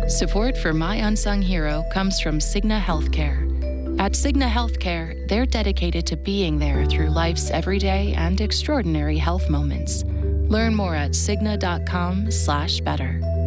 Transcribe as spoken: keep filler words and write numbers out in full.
Support for My Unsung Hero comes from Cigna Healthcare. At Cigna Healthcare, they're dedicated to being there through life's everyday and extraordinary health moments. Learn more at cigna dot com slash better.